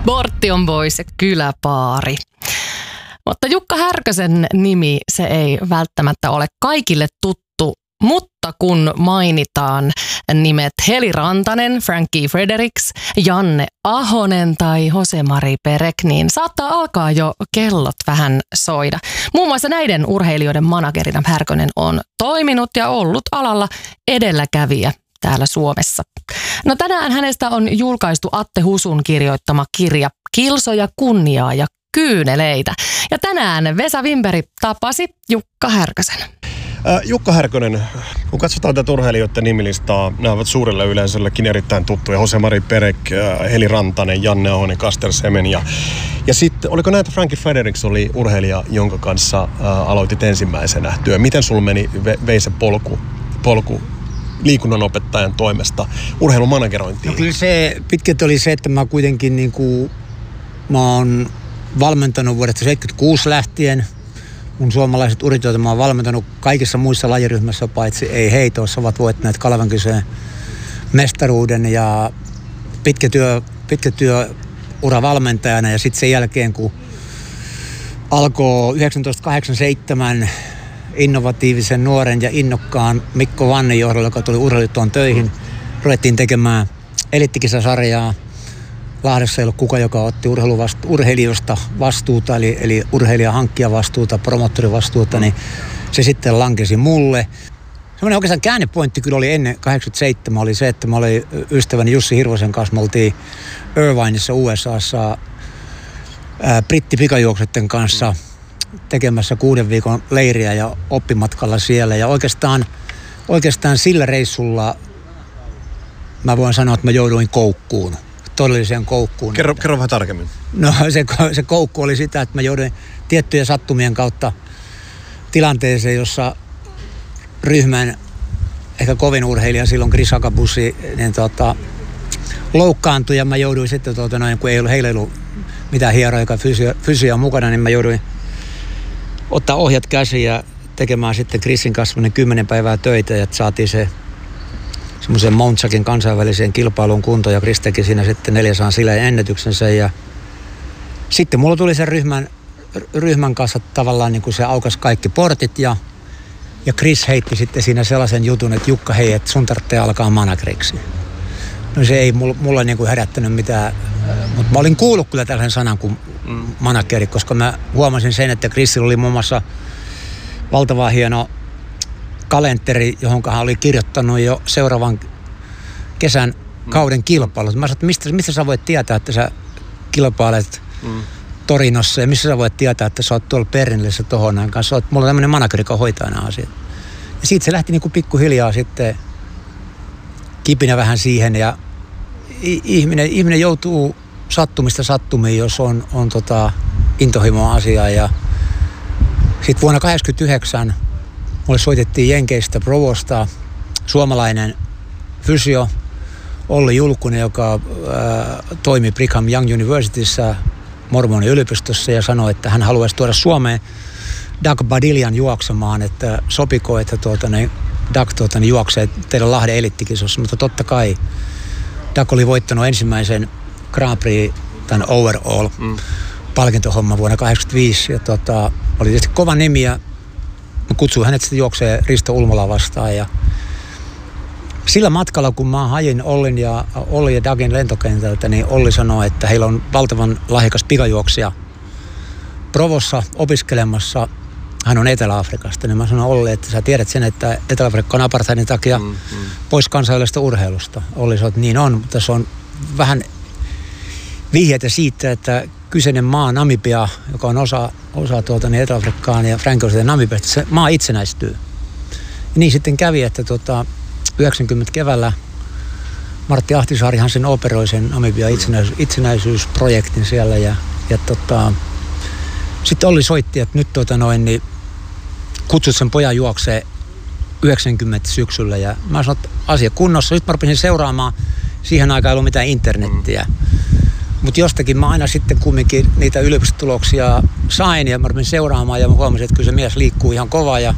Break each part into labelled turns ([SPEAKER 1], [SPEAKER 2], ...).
[SPEAKER 1] Bortion Boys ja Kyläpaari. Mutta Jukka Härkösen nimi, se ei välttämättä ole kaikille tuttu, mutta kun mainitaan nimet Heli Rantanen, Frankie Fredericks, Janne Ahonen tai Jose-Mari Perek, niin saattaa alkaa jo kellot vähän soida. Muun muassa näiden urheilijoiden managerina Härkönen on toiminut ja ollut alalla edelläkävijä täällä Suomessa. No tänään hänestä on julkaistu Atte Husun kirjoittama kirja Kilsoja, kunniaa ja kyyneleitä. Ja tänään Vesa Wimperi tapasi Jukka Härkösen.
[SPEAKER 2] Jukka Härkönen, kun katsotaan tätä urheilijoiden nimilistaa, nämä ovat suurelle yleisöllekin erittäin tuttuja. Jose-Mari Perek, Heli Rantanen, Janne Ahonen, Caster Semen ja sitten, oliko näitä Frankie Fredericks oli urheilija, jonka kanssa aloitit ensimmäisenä työ. Miten sulla vei se polku liikunnanopettajan toimesta urheilumanagerointiin?
[SPEAKER 3] No kyllä se pitkälti oli se, että mä kuitenkin mä oon valmentanut vuodesta 1976 lähtien. Mun suomalaiset urheilijat mä oon valmentanut kaikissa muissa lajiryhmissä, paitsi ei heitoissa, ovat voittaneet Kalevan Kisojen mestaruuden ja pitkä työ uravalmentajana. Ja sitten sen jälkeen, kun alkoi 1987 innovatiivisen nuoren ja innokkaan Mikko Vannen johdolla, joka tuli urheilutoon töihin, ruvettiin tekemään eliittikisasarjaa. Lahdessa ei ollut kuka, joka otti urheilijoista vastuuta, eli urheilijahankkijavastuuta, promottorivastuuta, niin se sitten lankesi mulle. Semmoinen oikeastaan käännepointti kyllä oli ennen 87, oli se, että mä olin ystäväni Jussi Hirvosen kanssa, me oltiin Irvineissa USAssa brittipikajuoksuiden kanssa tekemässä 6 viikon leiriä ja oppimatkalla siellä. Ja oikeastaan sillä reissulla mä voin sanoa, että mä jouduin koukkuun. Todelliseen koukkuun.
[SPEAKER 2] Kerro vähän tarkemmin.
[SPEAKER 3] No se koukku oli sitä, että mä jouduin tiettyjen sattumien kautta tilanteeseen, jossa ryhmän ehkä kovin urheilija silloin Chris Akabusi niin loukkaantui ja mä jouduin sitten kun heillä ei ollut mitään hieroa eikä fysioa mukana, niin mä jouduin ottaa ohjat käsiin ja tekemään sitten Chrisin kanssa 10 päivää töitä ja saatiin se semmoisen Mountsakin kansainväliseen kilpailuun kunto ja Chris teki siinä sitten 400 sileen ennätyksensä ja sitten mulla tuli sen ryhmän kanssa tavallaan niin kuin se aukas kaikki portit ja Chris heitti sitten siinä sellaisen jutun, että Jukka hei, että sun tarvitsee alkaa manageriksi. No se ei mulla niin kuin herättänyt mitään, mutta mä olin kuullut kyllä tällaisen sanan kuin manageri, koska mä huomasin sen, että Chrisillä oli muun muassa valtavan hieno kalenteri, johon hän oli kirjoittanut jo seuraavan kesän kauden kilpailut. Mä sanoin, että mistä sä voit tietää, että sä kilpailet Torinossa ja missä sä voit tietää, että sä oot tuolla Berlinillä tohon kanssa. Mulla on tämmöinen manageri, joka hoitaa nämä asiat. Ja siitä se lähti niin kuin pikkuhiljaa sitten kipinä vähän siihen ja ihminen joutuu sattumista sattumiin, jos on intohimoa asiaa. Ja sitten vuonna 1989 mulle soitettiin Jenkeistä Provosta suomalainen fysio Olli Julkunen, joka toimi Brigham Young Universityssä Mormoni-yliopistossa ja sanoi, että hän haluaisi tuoda Suomeen Doug Badiljan juoksemaan, että sopiko, että Doug juoksee teidän Lahden eliittikisossa, mutta totta kai Doug oli voittanut ensimmäisen Grand Prix tämän overall palkintohomman vuonna 1985 ja oli tietysti kova nimi ja mä kutsuin hänet sitten juoksee Risto Ulmola vastaan ja sillä matkalla, kun mä hajin Olli ja Dougin lentokentältä, niin Olli sanoi, että heillä on valtavan lahjakas pikajuoksija Provossa opiskelemassa. Hän on Etelä-Afrikasta, niin mä sanoin Olli, että sä tiedät sen, että Etelä-Afrikka on apartheidin takia pois kansainvälisestä urheilusta. Olli sanoi, että niin on, mutta se on vähän vihjeitä siitä, että kyseinen maa Namibia, joka on osa Etelä-Afrikkaan ja Frankoista Namibiasta, se maa itsenäistyy. Ja niin sitten kävi, että 90 keväällä Martti Ahtisaarihan sen operoi sen Namibian itsenäisyysprojektin siellä ja sitten Olli soitti, että nyt niin kutsut sen pojan juokseen 90 syksyllä ja mä sanoin, että asia kunnossa. Sitten mä rupesin seuraamaan, siihen aikaan ei ollut mitään internettiä. Mutta jostakin mä aina sitten kumminkin niitä yliopistotuloksia sain ja mä rupesin seuraamaan ja mä huomasin, että kyllä se mies liikkuu ihan kovaa ja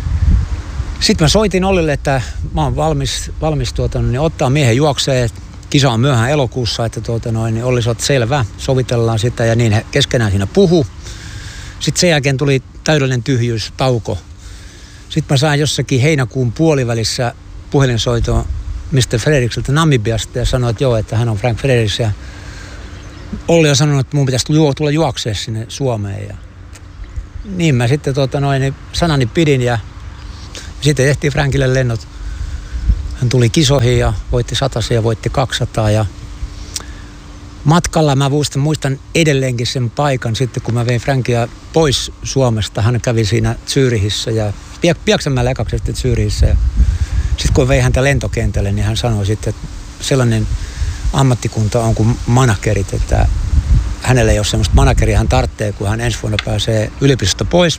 [SPEAKER 3] sitten mä soitin Ollille, että mä oon valmis ottaa miehen juokseen kisa on myöhään elokuussa, että niin Olli sanoi, että selvä, sovitellaan sitä ja niin he keskenään siinä puhu. Sitten sen jälkeen tuli täydellinen tyhjyys, tauko. Sitten mä sain jossakin heinäkuun puolivälissä puhelinsoitoon Mr. Frederikseltä Namibiasta ja sanoi, että joo, että hän on Frank Frederiks. Ja Olli on sanonut, että mun pitäisi tulla juokseen sinne Suomeen. Ja niin mä sitten sanani pidin ja sitten tehtiin Frankille lennot. Hän tuli kisoihin ja voitti 100 ja voitti 200 ja matkalla mä muistan edelleenkin sen paikan sitten, kun mä vein Frankia pois Suomesta. Hän kävi siinä Zürichissä ja Pieksämäellä ekaksi sitten Zürichissä. Ja sitten kun vein häntä lentokentälle, niin hän sanoi sitten, että sellainen ammattikunta on kuin managerit, että hänellä ei ole semmoista manageria, hän tarvitsee, kun hän ensi vuonna pääsee yliopistosta pois.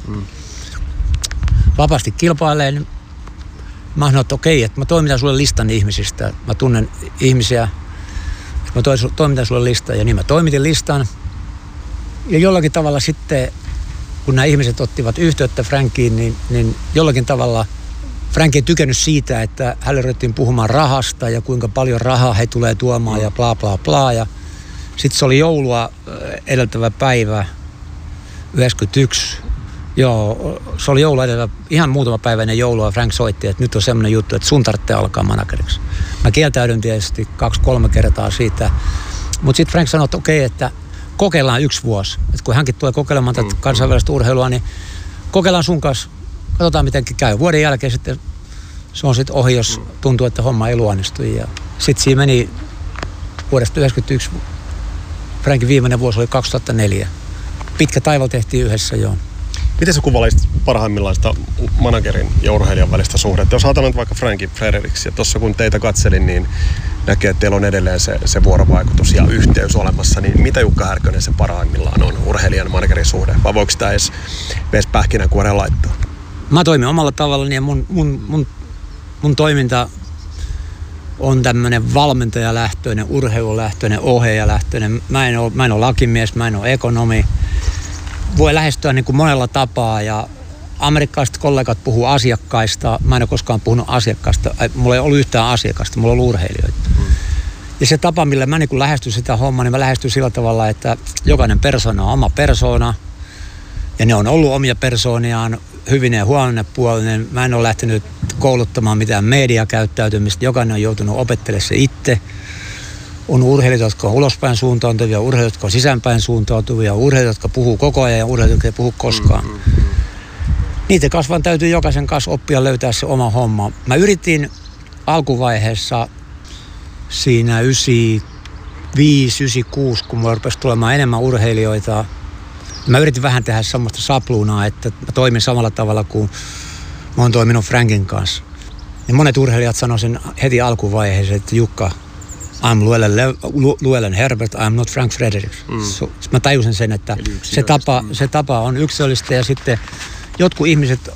[SPEAKER 3] Vapaasti kilpailee, niin mä sanoin, että okei, että mä toimitan sulle listan ihmisistä. Mä tunnen ihmisiä, että mä toimitan sulle listan. Ja niin mä toimitin listan. Ja jollakin tavalla sitten, kun nämä ihmiset ottivat yhteyttä Frankiin, niin jollakin tavalla Frank ei tykännyt siitä, että hänelle ruvettiin puhumaan rahasta ja kuinka paljon rahaa he tulee tuomaan ja bla bla bla. Ja sitten se oli joulua edeltävä päivä, 91. Joo, se oli joulua edeltävä, ihan muutama päivä ennen joulua Frank soitti, että nyt on semmoinen juttu, että sun tarvitsee alkaa manageriksi. Mä kieltäydyn tietysti 2-3 kertaa siitä, mutta sitten Frank sanoi, että okei, että kokeillaan 1 vuosi. Että kun hänkin tulee kokeilemaan tätä kansainvälistä urheilua, niin kokeillaan sun kanssa, katsotaan mitenkin käy. Vuoden jälkeen sitten se on sitten ohi, jos tuntuu, että homma ei luonnistu. Ja sitten siinä meni vuodesta 1991, Frankin viimeinen vuosi oli 2004. Pitkä taival tehtiin yhdessä, joo.
[SPEAKER 2] Miten sä kuvaisit parhaimmillaan sitä managerin ja urheilijan välistä suhdetta? Jos ajatellaan vaikka Frank Frederiks, ja tuossa kun teitä katselin, niin näkee, että teillä on edelleen se vuorovaikutus ja yhteys olemassa, niin mitä Jukka Härkönen se parhaimmillaan on, urheilijan managerin suhde? Vai voiko sitä edes pähkinänkuoreen laittaa?
[SPEAKER 3] Mä toimin omalla tavallani ja mun toiminta on tämmöinen valmentajalähtöinen, urheilulähtöinen, ohjaajalähtöinen. Mä en ole lakimies, mä en ole ekonomi. Voi lähestyä niin kuin monella tapaa ja amerikkalaiset kollegat puhuu asiakkaista. Mä en ole koskaan puhunut asiakkaista. Mulla ei ollut yhtään asiakasta, mulla on ollut urheilijoita. Ja se tapa, millä mä niin kuin lähestyn sitä hommaa, niin mä lähestyn sillä tavalla, että jokainen persoona on oma persoona. Ja ne on ollut omia persooniaan, hyvinen ja huonoinen puolinen. Mä en ole lähtenyt kouluttamaan mitään mediakäyttäytymistä. Jokainen on joutunut opettelemaan se itse. On urheilijoita, jotka on ulospäin suuntautuvia, urheilijoita, jotka on sisäänpäin suuntautuvia, urheilijoita, jotka puhuu koko ajan ja urheilijoita, jotka ei puhu koskaan. Niitä kasvan täytyy jokaisen kanssa oppia löytää se oma homma. Mä yritin alkuvaiheessa siinä 95, 96, kun mulla rupesi tulemaan enemmän urheilijoita. Mä yritin vähän tehdä semmoista sapluunaa, että mä toimin samalla tavalla kuin mä oon toiminut Frankin kanssa. Ja monet urheilijat sanoi sen heti alkuvaiheessa, että Jukka, I'm Llewellyn Herbert, I'm not Frank Frederiks. Mä tajusin sen, että se tapa on yksilöllistä ja sitten jotkut ihmiset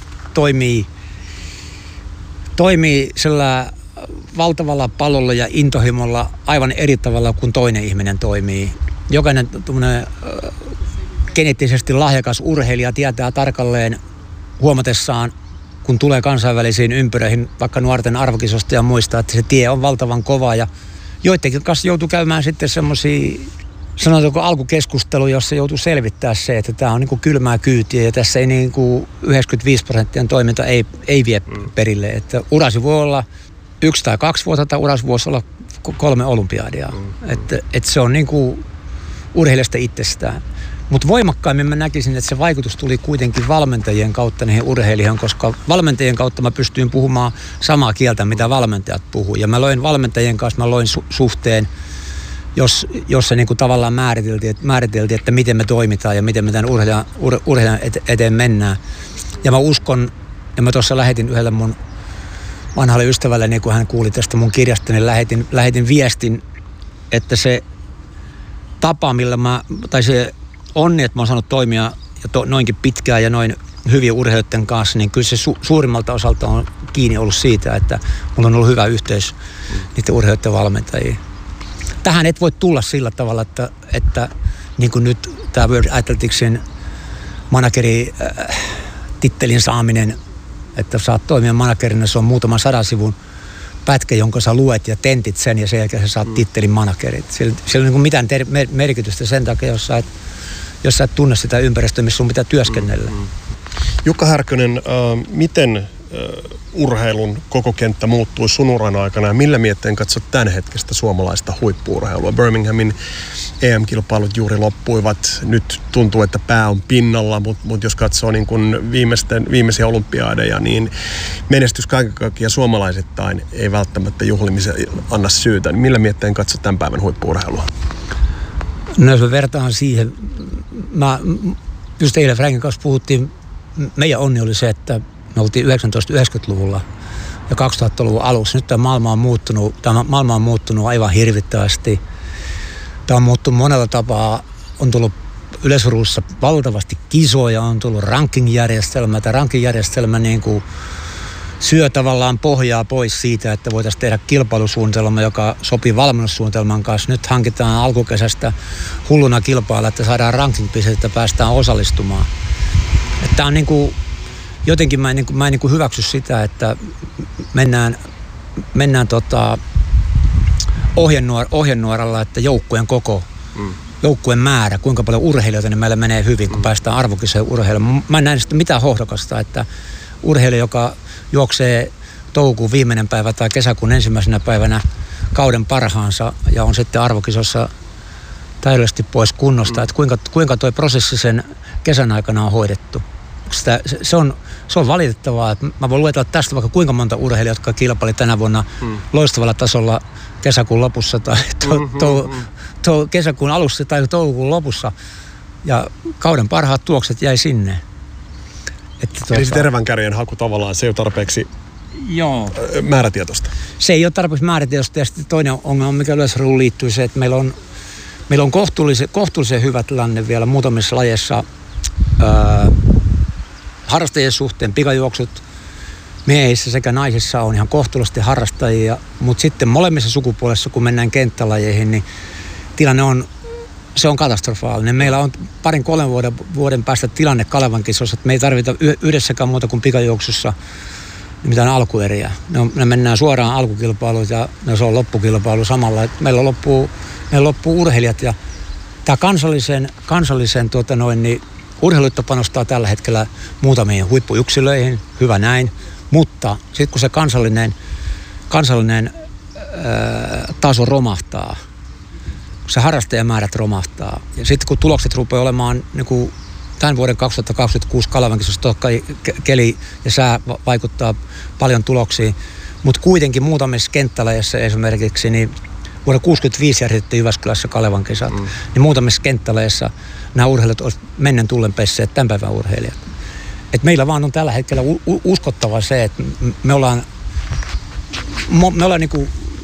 [SPEAKER 3] toimii sillä valtavalla pallolla ja intohimolla aivan eri tavalla kuin toinen ihminen toimii. Jokainen geneettisesti lahjakas urheilija tietää tarkalleen huomatessaan, kun tulee kansainvälisiin ympyröihin, vaikka nuorten arvokisosta ja muista, että se tie on valtavan kova ja joidenkin kanssa joutuu käymään sitten semmoisia, sanotaanko alkukeskustelu, jossa joutuu selvittää se, että tämä on niin kuin kylmää kyytiä ja tässä ei niin kuin 95% toiminta ei vie perille. Että urasi voi olla 1 tai 2 vuotta tai urasi voisi olla 3 olympiadia. Että se on niin kuin urheilijasta itsestään. Mutta voimakkaimmin mä näkisin, että se vaikutus tuli kuitenkin valmentajien kautta niihin urheilijoihin, koska valmentajien kautta mä pystyin puhumaan samaa kieltä, mitä valmentajat puhuu. Ja mä loin valmentajien kanssa, mä loin suhteen, jos se niinku tavallaan määriteltiin, että miten me toimitaan ja miten me tämän urheilijan eteen mennään. Ja mä uskon, ja mä tuossa lähetin yhdelle mun vanhalle ystävälle, niin kun hän kuuli tästä mun kirjasta, niin lähetin viestin, että se tapa, millä se onni, että mä oon saanut toimia noinkin pitkään ja noin hyviä urheilijoiden kanssa, niin kyllä se suurimmalta osalta on kiinni ollut siitä, että mulla on ollut hyvä yhteys niiden urheilijoiden valmentajiin. Tähän et voi tulla sillä tavalla, että niin kuin nyt tämä World Athleticsin manageri tittelin saaminen, että saat toimia managerina, se on muutaman 100 sivun pätkä, jonka sä luet ja tentit sen ja sen jälkeen sä saat tittelin managerit. Sillä ei ole niin kuin mitään merkitystä sen takia, jos sä et tunne sitä ympäristöä, missä sun pitää työskennellä.
[SPEAKER 2] Jukka Härkönen, miten urheilun koko kenttä muuttui sun uran aikana ja millä mietteen katsot tämän hetkestä suomalaista huippu-urheilua? Birminghamin EM-kilpailut juuri loppuivat. Nyt tuntuu, että pää on pinnalla, mutta jos katsoo niin kuin viimeisiä olympiadeja, niin menestys kaiken kaikkiaan suomalaisittain ei välttämättä juhlimisen anna syytä. Millä mietteen katsot tämän päivän huippu-urheilua?
[SPEAKER 3] No jos me vertaan siihen, just eilen Frankin kanssa puhuttiin, meidän onni oli se, että me oltiin 1990-luvulla ja 2000-luvun alussa. Nyt tämä maailma on muuttunut aivan hirvittävästi. Tämä on muuttunut monella tapaa. On tullut yleisurheilussa valtavasti kisoja, on tullut ranking-järjestelmä. Tämä ranking-järjestelmä niin kuin syö tavallaan pohjaa pois siitä, että voitaisiin tehdä kilpailusuunnitelma, joka sopii valmennussuunnitelman kanssa. Nyt hankitaan alkukesästä hulluna kilpailla, että saadaan ranking-pisteitä, että päästään osallistumaan. Tämä on niin kuin jotenkin mä en niin kuin hyväksy sitä, että mennään ohjenuoralla, että joukkueen koko, joukkueen määrä, kuinka paljon urheilijoita niin meillä menee hyvin, kun päästään arvokisojen urheilemaan. Mä en näe sitä mitään hohdokasta, että urheilija, joka juoksee toukokuun viimeinen päivä tai kesäkuun ensimmäisenä päivänä kauden parhaansa ja on sitten arvokisossa täydellisesti pois kunnosta, että kuinka toi prosessi sen kesän aikana on hoidettu. Se on valitettavaa, että mä voin luetella tästä vaikka kuinka monta urheilijaa, jotka kilpaili tänä vuonna loistavalla tasolla kesäkuun lopussa tai kesäkuun alussa tai toukokuun lopussa ja kauden parhaat tulokset jäi sinne.
[SPEAKER 2] Eli se tervänkärjen haku tavallaan, se ei ole tarpeeksi määrätietoista.
[SPEAKER 3] Se ei ole tarpeeksi määrätietoista ja sitten toinen ongelma, mikä yleisurheiluun liittyy se, että meillä on kohtuullisen hyvä tilanne vielä muutamissa lajeissa harrastajien suhteen. Pikajuoksut miehissä sekä naisissa on ihan kohtuullisesti harrastajia, mutta sitten molemmissa sukupuolissa, kun mennään kenttälajeihin, niin tilanne on katastrofaalinen. Meillä on 2-3 vuoden päästä tilanne Kalevan kisossa, että me ei tarvita yhdessäkään muuta kuin pikajuoksussa mitään alkueriä. Ne mennään suoraan alkukilpailuun ja se on loppukilpailu samalla. Meillä loppuu urheilijat ja tämä kansallisen niin urheiluliitto panostaa tällä hetkellä muutamiin huippuyksilöihin, hyvä näin, mutta sitten kun se kansallinen taso romahtaa, kun se harrastajamäärät romahtaa ja sitten kun tulokset rupeaa olemaan niin kuin tämän vuoden 2026 Kalevan kisossa, totta kai keli ja sää vaikuttaa paljon tuloksiin, mutta kuitenkin muutamissa kenttälajeissa esimerkiksi, niin vuonna 1965 järjestettiin Jyväskylässä Kalevan kisat, niin muutamissa kenttälajeissa nämä urheilijat olisivat mennen tullen pesseet tämän päivän urheilijat. Et meillä vaan on tällä hetkellä uskottava se, että me ollaan niinku,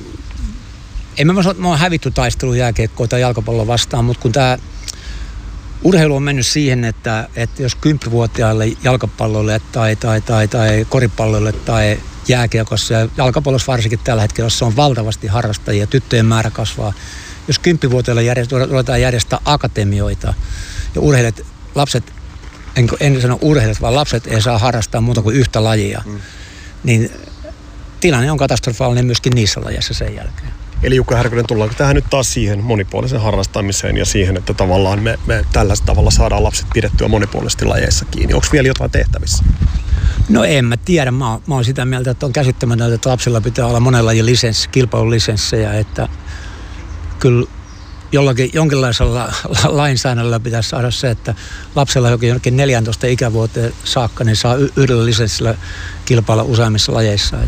[SPEAKER 3] me on hävitty taistelun jääkiekkoa tai jalkapalloa vastaan, mutta kun tämä urheilu on mennyt siihen, että jos 10-vuotiaille jalkapalloille tai koripalloille tai jääkiekossa ja jalkapallossa varsinkin tällä hetkellä, jossa on valtavasti harrastajia, tyttöjen määrä kasvaa. Jos 10-vuotiaille ruvetaan järjestää akatemioita ja urheilijat, lapset, en sano urheilijat, vaan lapset ei saa harrastaa muuta kuin yhtä lajia, niin tilanne on katastrofaalinen myöskin niissä lajeissa sen jälkeen.
[SPEAKER 2] Eli Jukka Härkönen, tullaanko tähän nyt taas siihen monipuolisen harrastamiseen ja siihen, että tavallaan me tällä tavalla saadaan lapset pidettyä monipuolisesti lajeissa kiinni? Onko vielä jotain tehtävissä?
[SPEAKER 3] No en mä tiedä. Mä oon sitä mieltä, että on käsittämätöntä, että lapsilla pitää olla monen lajin kilpailulisenssejä, että kyllä jonkinlaisella lainsäädännöllä pitäisi saada se, että lapsella jonkin 14 ikävuoteen saakka niin saa yhdellä lisenssillä kilpailla useimmissa lajeissa.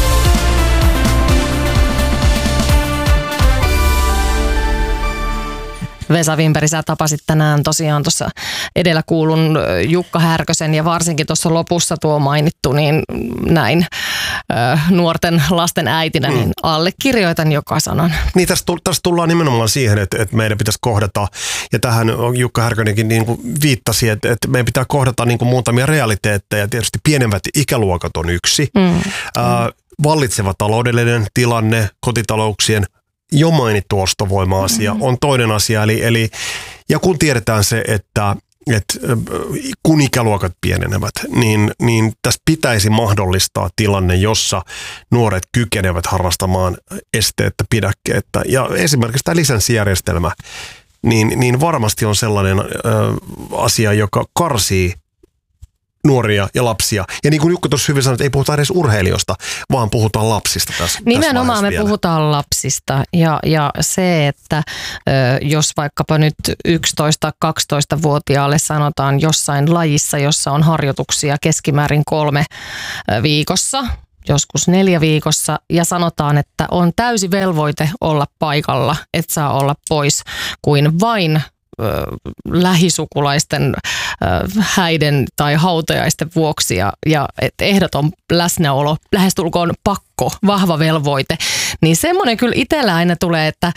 [SPEAKER 1] Vesa Wimberg, sä tapasit tänään tosiaan tuossa edellä kuulun Jukka Härkösen ja varsinkin tuossa lopussa tuo mainittu, niin näin nuorten lasten äitinä, niin allekirjoitan joka sanan.
[SPEAKER 2] Niin tässä tullaan nimenomaan siihen, että meidän pitäisi kohdata, ja tähän Jukka Härkönenkin niin kuin viittasi, että meidän pitää kohdata niin kuin muutamia realiteetteja. Tietysti pienemmät ikäluokat on yksi. Vallitseva taloudellinen tilanne, kotitalouksien jo mainittu ostovoima-asia on toinen asia. Eli, ja kun tiedetään se, että kun ikäluokat pienenevät, niin tässä pitäisi mahdollistaa tilanne, jossa nuoret kykenevät harrastamaan esteettä, pidäkkeettä. Ja esimerkiksi tämä lisenssijärjestelmä, niin varmasti on sellainen asia, joka karsii nuoria ja lapsia. Ja niin kuin Jukka tuossa hyvin sanoi, että ei puhuta edes urheilijoista, vaan puhutaan lapsista tässä.
[SPEAKER 1] Nimenomaan me puhutaan lapsista ja se, että jos vaikkapa nyt 11-12-vuotiaalle sanotaan jossain lajissa, jossa on harjoituksia keskimäärin 3 viikossa, joskus 4 viikossa, ja sanotaan, että on täysi velvoite olla paikalla, et saa olla pois kuin vain lähisukulaisten häiden tai hautajaisten vuoksi ja ehdoton läsnäolo, lähestulkoon pakko, vahva velvoite, niin semmoinen kyllä itsellä aina tulee, että